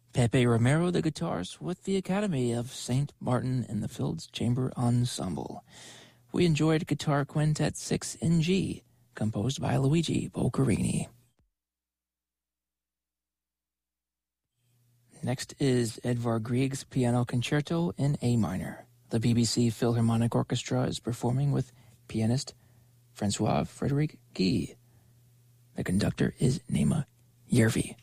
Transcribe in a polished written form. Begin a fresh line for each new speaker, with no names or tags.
Pepe Romero, the guitars, with the Academy of St. Martin and the Fields Chamber Ensemble. We enjoyed Guitar Quintet 6 in G, composed by Luigi Boccherini. Next is Edvard Grieg's Piano Concerto in A minor. The BBC Philharmonic Orchestra is performing with pianist Francois Frédéric Guy. The conductor is Nema Järvi.